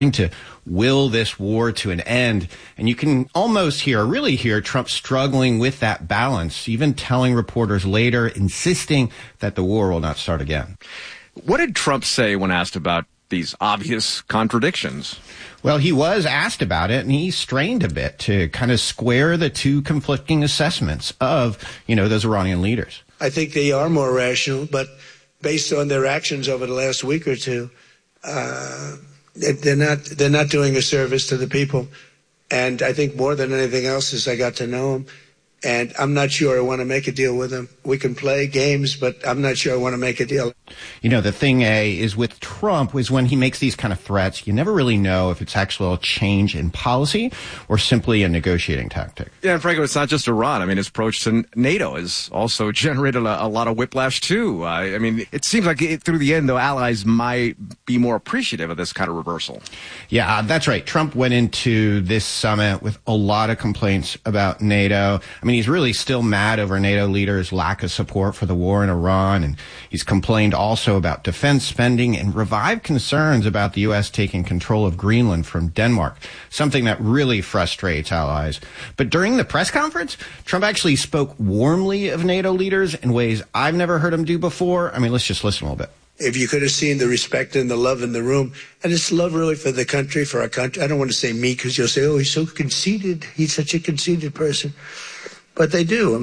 to will this war to an end. And you can almost really hear Trump struggling with that balance, even telling reporters later, insisting that the war will not start again. What did Trump say when asked about these obvious contradictions? Well, he was asked about it, and he strained a bit to kind of square the two conflicting assessments of, those Iranian leaders. I think they are more rational, but based on their actions over the last week or two, they're not doing a service to the people. And I think more than anything else is I got to know them. And I'm not sure I want to make a deal with them. We can play games, but I'm not sure I want to make a deal. The thing, is with Trump is when he makes these kind of threats, you never really know if it's actually a change in policy or simply a negotiating tactic. Yeah, and Franco, it's not just Iran. His approach to NATO has also generated a lot of whiplash, too. It seems like through the end, though, allies might be more appreciative of this kind of reversal. Yeah, that's right. Trump went into this summit with a lot of complaints about NATO. He's really still mad over NATO leaders' lack of support for the war in Iran, and he's complained also about defense spending and revived concerns about the U.S. taking control of Greenland from Denmark, something that really frustrates allies. But during the press conference, Trump actually spoke warmly of NATO leaders in ways I've never heard him do before. Let's just listen a little bit. If you could have seen the respect and the love in the room, and it's love really for the country, for our country. I don't want to say me because you'll say, oh, he's so conceited. He's such a conceited person. But they do.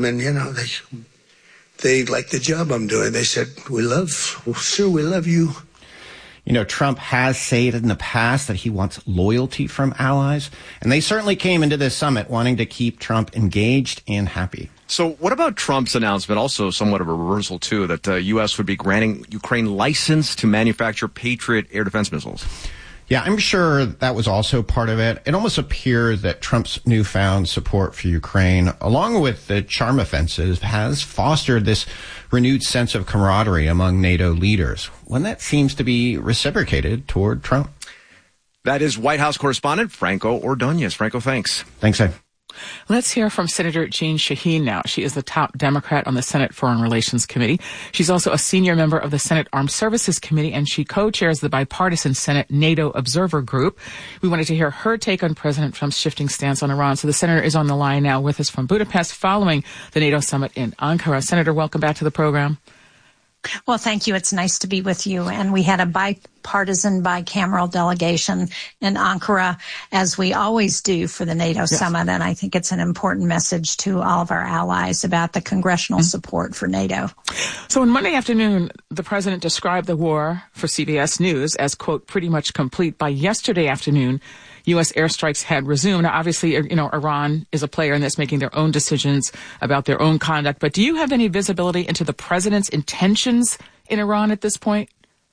They like the job I'm doing. They said, we love you. Trump has said in the past that he wants loyalty from allies, and they certainly came into this summit wanting to keep Trump engaged and happy. So what about Trump's announcement, also somewhat of a reversal, too, that the U.S. would be granting Ukraine license to manufacture Patriot air defense missiles? Yeah, I'm sure that was also part of it. It almost appears that Trump's newfound support for Ukraine, along with the charm offensive, has fostered this renewed sense of camaraderie among NATO leaders, one that seems to be reciprocated toward Trump. That is White House correspondent Franco Ordonez. Franco, thanks. Thanks, Ed. Let's hear from Senator Jeanne Shaheen now. She is the top Democrat on the Senate Foreign Relations Committee. She's also a senior member of the Senate Armed Services Committee, and she co-chairs the bipartisan Senate NATO Observer Group. We wanted to hear her take on President Trump's shifting stance on Iran. So the senator is on the line now with us from Budapest following the NATO summit in Ankara. Senator, welcome back to the program. Well, thank you. It's nice to be with you. And we had a bipartisan, bicameral delegation in Ankara, as we always do for the NATO summit. And I think it's an important message to all of our allies about the congressional support for NATO. So on Monday afternoon, the president described the war for CBS News as, quote, pretty much complete. By yesterday afternoon, U.S. airstrikes had resumed. Now, obviously, Iran is a player in this, making their own decisions about their own conduct. But do you have any visibility into the president's intentions in Iran at this point?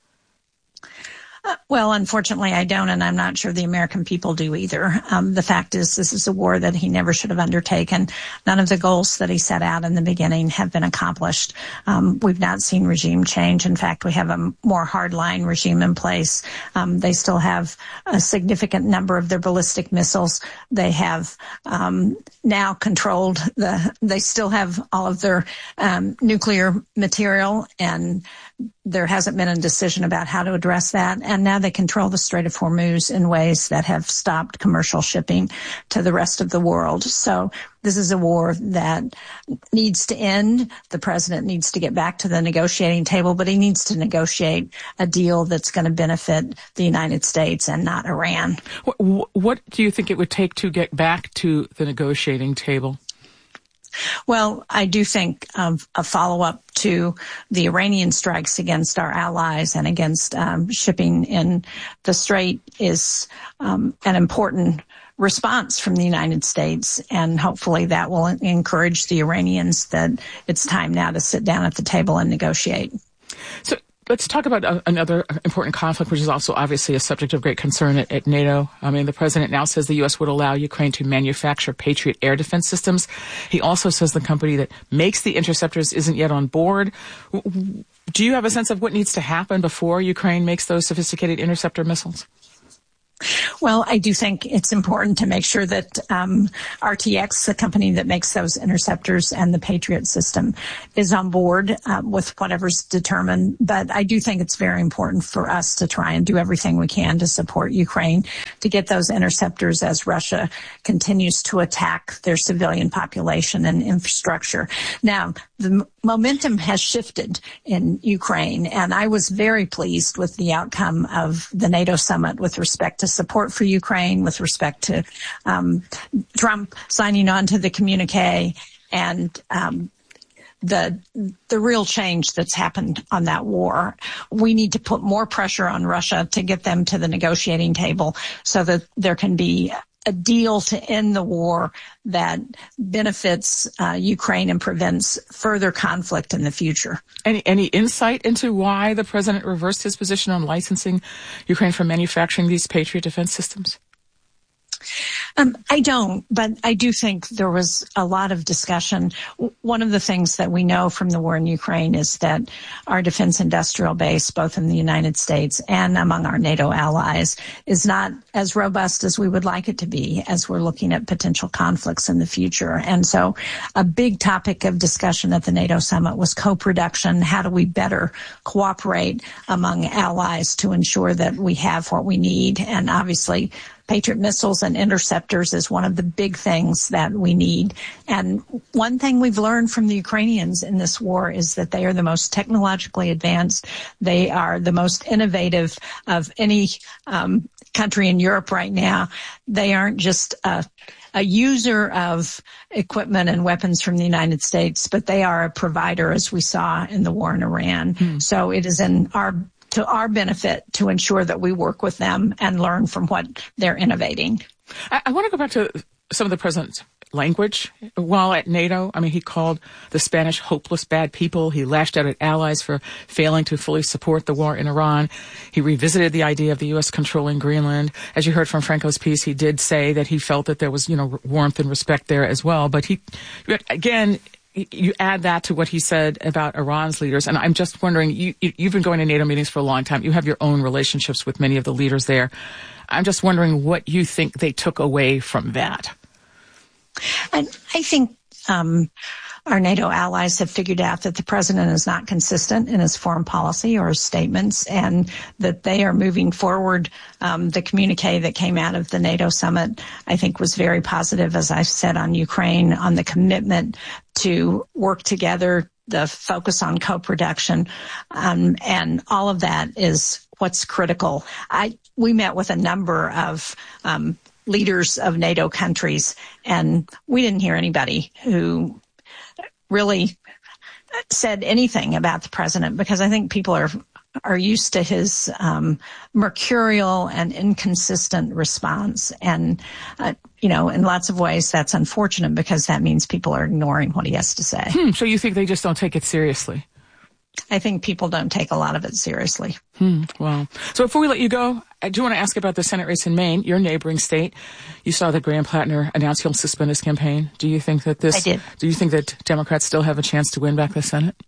Well, unfortunately, I don't, and I'm not sure the American people do either. The fact is, this is a war that he never should have undertaken. None of the goals that he set out in the beginning have been accomplished. We've not seen regime change. In fact, we have a more hardline regime in place. They still have a significant number of their ballistic missiles. They have now controlled they still have all of their nuclear material, and there hasn't been a decision about how to address that. And now they control the Strait of Hormuz in ways that have stopped commercial shipping to the rest of the world. So this is a war that needs to end. The president needs to get back to the negotiating table, but he needs to negotiate a deal that's going to benefit the United States and not Iran. What do you think it would take to get back to the negotiating table? Well, I do think a follow-up to the Iranian strikes against our allies and against shipping in the Strait is an important response from the United States, and hopefully that will encourage the Iranians that it's time now to sit down at the table and negotiate. So let's talk about another important conflict, which is also obviously a subject of great concern at NATO. The president now says the U.S. would allow Ukraine to manufacture Patriot air defense systems. He also says the company that makes the interceptors isn't yet on board. Do you have a sense of what needs to happen before Ukraine makes those sophisticated interceptor missiles? Well, I do think it's important to make sure that RTX, the company that makes those interceptors, and the Patriot system is on board with whatever's determined. But I do think it's very important for us to try and do everything we can to support Ukraine to get those interceptors as Russia continues to attack their civilian population and infrastructure. Now, the momentum has shifted in Ukraine, and I was very pleased with the outcome of the NATO summit with respect to support for Ukraine, with respect to Trump signing on to the communique, and the real change that's happened on that war. We need to put more pressure on Russia to get them to the negotiating table so that there can be a deal to end the war that benefits Ukraine and prevents further conflict in the future. Any insight into why the president reversed his position on licensing Ukraine for manufacturing these Patriot defense systems? I don't, but I do think there was a lot of discussion. One of the things that we know from the war in Ukraine is that our defense industrial base, both in the United States and among our NATO allies, is not as robust as we would like it to be as we're looking at potential conflicts in the future. And so a big topic of discussion at the NATO summit was co-production. How do we better cooperate among allies to ensure that we have what we need? And obviously, Patriot missiles and interceptors is one of the big things that we need. And one thing we've learned from the Ukrainians in this war is that they are the most technologically advanced. They are the most innovative of any country in Europe right now. They aren't just a user of equipment and weapons from the United States, but they are a provider, as we saw in the war in Iran. So it is to our benefit to ensure that we work with them and learn from what they're innovating. I want to go back to some of the president's language while at NATO. I mean, he called the Spanish hopeless bad people. He lashed out at allies for failing to fully support the war in Iran. He revisited the idea of the U.S. controlling Greenland. As you heard from Franco's piece, he did say that he felt that there was, warmth and respect there as well. But you add that to what he said about Iran's leaders, and I'm just wondering, you've been going to NATO meetings for a long time. You have your own relationships with many of the leaders there. I'm just wondering what you think they took away from that. And I think our NATO allies have figured out that the president is not consistent in his foreign policy or his statements, and that they are moving forward. The communique that came out of the NATO summit, I think, was very positive, as I've said, on Ukraine, on the commitment to work together, the focus on co-production, and all of that is what's critical. We met with a number of leaders of NATO countries, and we didn't hear anybody who really said anything about the president, because I think people are used to his mercurial and inconsistent response. And, in lots of ways, that's unfortunate because that means people are ignoring what he has to say. So you think they just don't take it seriously? I think people don't take a lot of it seriously. Wow. So before we let you go, I do want to ask about the Senate race in Maine, your neighboring state. You saw that Graham Plattner announced he'll suspend his campaign. Do you think that I did. Do you think that Democrats still have a chance to win back the Senate?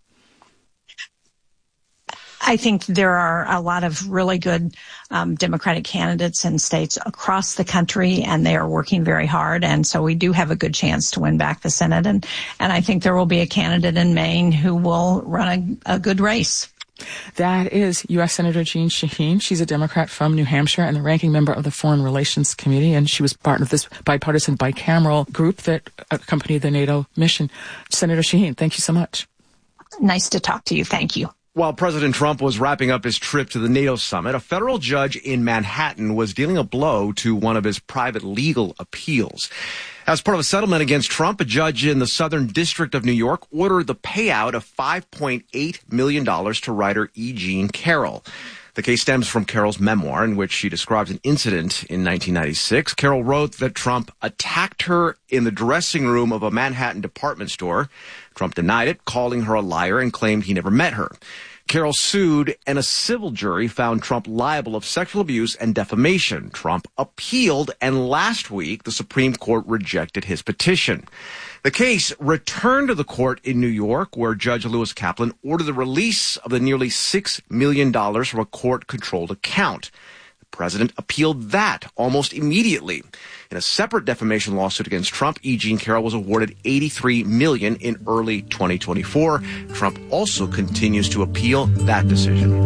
I think there are a lot of really good Democratic candidates in states across the country, and they are working very hard. And so we do have a good chance to win back the Senate. And I think there will be a candidate in Maine who will run a good race. That is U.S. Senator Jeanne Shaheen. She's a Democrat from New Hampshire and the ranking member of the Foreign Relations Committee, and she was part of this bipartisan bicameral group that accompanied the NATO mission. Senator Shaheen, thank you so much. Nice to talk to you. Thank you. While President Trump was wrapping up his trip to the NATO summit, a federal judge in Manhattan was dealing a blow to one of his private legal appeals. As part of a settlement against Trump, a judge in the Southern District of New York ordered the payout of $5.8 million to writer E. Jean Carroll. The case stems from Carroll's memoir, in which she describes an incident in 1996. Carroll wrote that Trump attacked her in the dressing room of a Manhattan department store. Trump denied it, calling her a liar, and claimed he never met her. Carroll sued, and a civil jury found Trump liable of sexual abuse and defamation. Trump appealed, and last week, the Supreme Court rejected his petition. The case returned to the court in New York, where Judge Lewis Kaplan ordered the release of the nearly $6 million from a court-controlled account. The president appealed that almost immediately. In a separate defamation lawsuit against Trump, E. Jean Carroll was awarded $83 million in early 2024. Trump also continues to appeal that decision.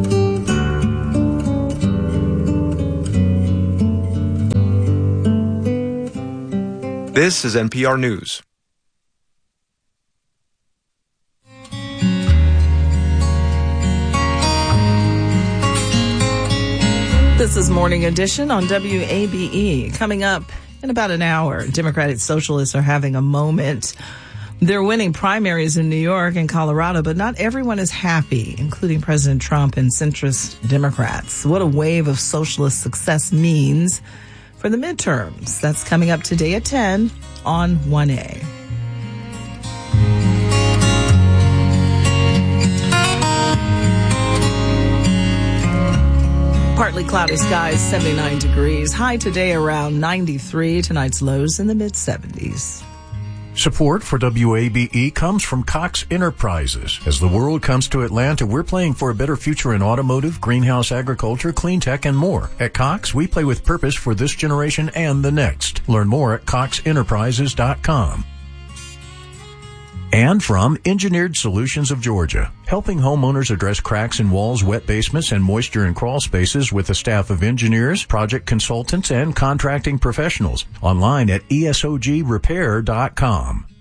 This is NPR News. This is Morning Edition on WABE. Coming up in about an hour, Democratic Socialists are having a moment. They're winning primaries in New York and Colorado, but not everyone is happy, including President Trump and centrist Democrats. What a wave of socialist success means for the midterms. That's coming up today at 10 on 1A. Partly cloudy skies, 79 degrees. High today around 93. Tonight's lows in the mid-70s. Support for WABE comes from Cox Enterprises. As the world comes to Atlanta, we're playing for a better future in automotive, greenhouse agriculture, clean tech, and more. At Cox, we play with purpose for this generation and the next. Learn more at coxenterprises.com. And from Engineered Solutions of Georgia, helping homeowners address cracks in walls, wet basements, and moisture in crawl spaces with a staff of engineers, project consultants, and contracting professionals. Online at esogrepair.com.